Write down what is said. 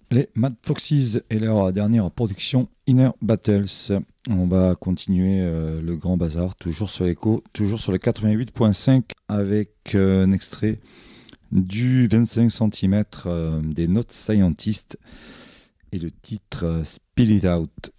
Les Mad Foxes et leur dernière production Inner Battles. On va continuer le grand bazar, toujours sur l'écho, toujours sur le 88.5 avec un extrait du 25 cm des Not Scientists et le titre Spill It Out.